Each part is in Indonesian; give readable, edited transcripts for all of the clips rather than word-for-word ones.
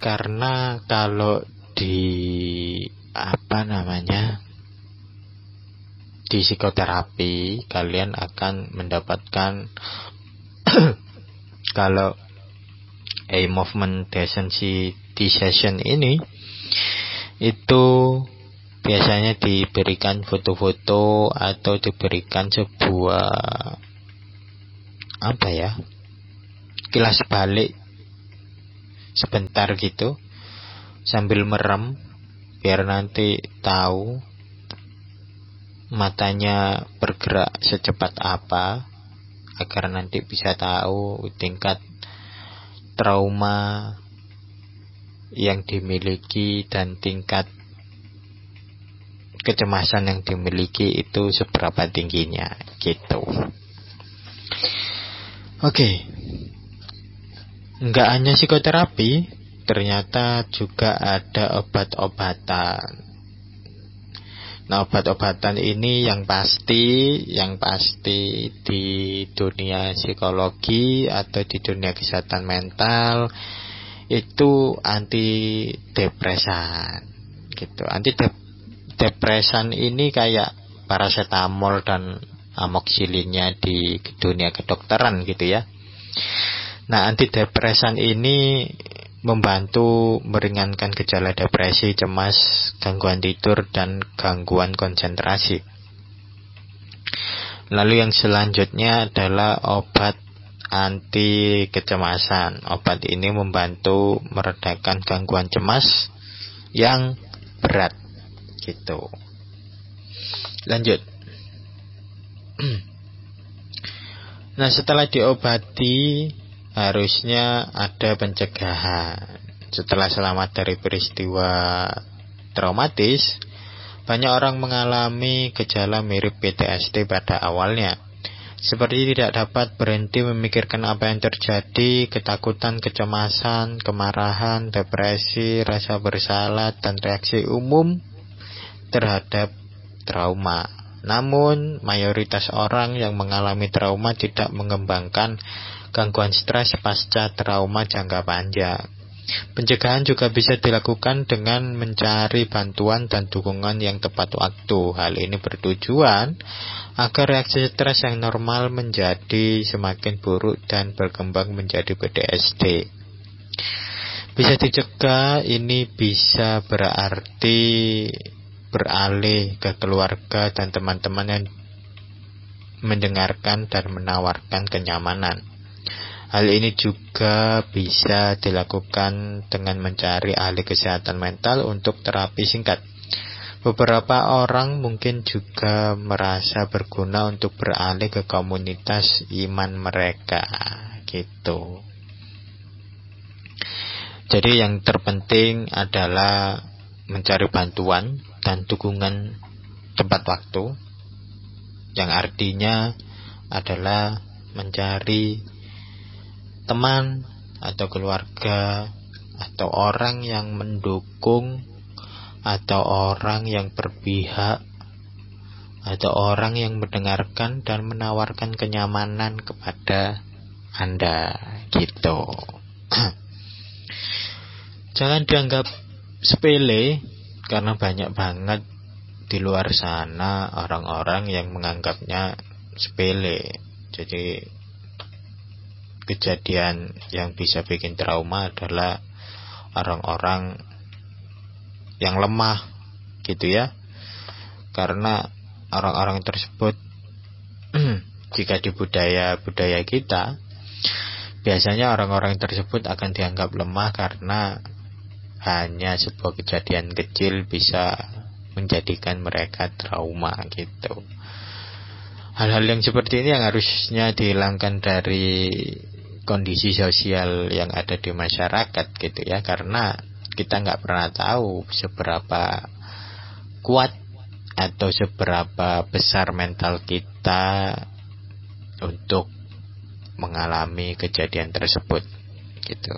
Karena kalau di di psikoterapi kalian akan mendapatkan kalau movement desensitization ini itu biasanya diberikan foto-foto atau diberikan sebuah kilas balik sebentar gitu sambil merem, biar nanti tahu matanya bergerak secepat apa, agar nanti bisa tahu tingkat trauma yang dimiliki dan tingkat kecemasan yang dimiliki itu seberapa tingginya gitu. Oke. Enggak hanya psikoterapi, ternyata juga ada obat-obatan. Nah, obat-obatan ini yang pasti di dunia psikologi atau di dunia kesehatan mental itu antidepresan gitu. Antidepresan ini kayak paracetamol dan amoksilinnya di dunia kedokteran gitu ya. Nah, antidepresan ini membantu meringankan gejala depresi, cemas, gangguan tidur, dan gangguan konsentrasi. Lalu yang selanjutnya adalah obat anti kecemasan. Obat ini membantu meredakan gangguan cemas yang berat gitu. Lanjut. Nah, setelah diobati harusnya ada pencegahan. Setelah selamat dari peristiwa traumatis, banyak orang mengalami gejala mirip PTSD pada awalnya, seperti tidak dapat berhenti memikirkan apa yang terjadi, ketakutan, kecemasan, kemarahan, depresi, rasa bersalah, dan reaksi umum terhadap trauma. Namun, mayoritas orang yang mengalami trauma tidak mengembangkan gangguan stres pasca trauma jangka panjang. Pencegahan juga bisa dilakukan dengan mencari bantuan dan dukungan yang tepat waktu. Hal ini bertujuan agar reaksi stres yang normal menjadi semakin buruk dan berkembang menjadi PTSD. Bisa dicegah, ini bisa berarti beralih ke keluarga dan teman-teman yang mendengarkan dan menawarkan kenyamanan. Hal ini juga bisa dilakukan dengan mencari ahli kesehatan mental untuk terapi singkat. Beberapa orang mungkin juga merasa berguna untuk beralih ke komunitas iman mereka, gitu. Jadi yang terpenting adalah mencari bantuan dan dukungan tepat waktu, yang artinya adalah mencari teman atau keluarga atau orang yang mendukung atau orang yang berpihak atau orang yang mendengarkan dan menawarkan kenyamanan kepada Anda gitu. Jangan dianggap sepele, karena banyak banget di luar sana orang-orang yang menganggapnya sepele. Jadi kejadian yang bisa bikin trauma adalah orang-orang yang lemah gitu ya. Karena orang-orang tersebut jika di budaya kita, biasanya orang-orang tersebut akan dianggap lemah karena hanya sebuah kejadian kecil bisa menjadikan mereka trauma gitu. Hal-hal yang seperti ini yang harusnya dihilangkan dari kondisi sosial yang ada di masyarakat gitu ya, karena kita nggak pernah tahu seberapa kuat atau seberapa besar mental kita untuk mengalami kejadian tersebut gitu.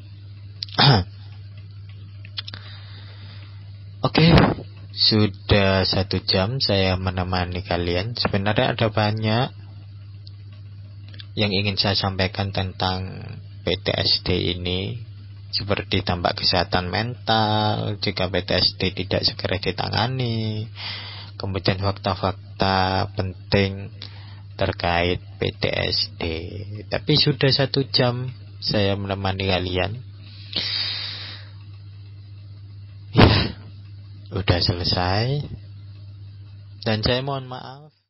Oke, sudah 1 jam saya menemani kalian. Sebenarnya ada banyak yang ingin saya sampaikan tentang PTSD ini, seperti dampak kesehatan mental jika PTSD tidak segera ditangani, kemudian fakta-fakta penting terkait PTSD. Tapi sudah 1 jam saya menemani kalian. Ya, udah selesai. Dan saya mohon maaf